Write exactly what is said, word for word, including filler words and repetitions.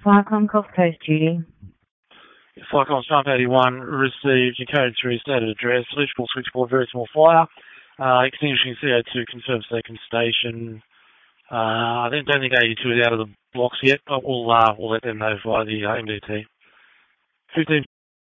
Flycom Gulf Coast, Judy. Flycom Trump eighty-one received your code three stated address, eligible switchboard, very small fire. Uh, extinguishing C O two, confirmed second station. Uh, I don't don't think eighty-two is out of the blocks yet, but we'll, uh, we'll let them know via the uh, M D T. fifteen